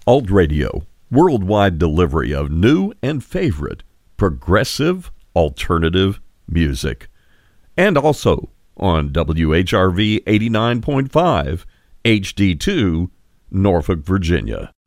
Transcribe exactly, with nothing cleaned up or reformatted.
Alt Radio, worldwide delivery of new and favorite progressive alternative music. And also on W H R V eighty-nine point five H D two, Norfolk, Virginia.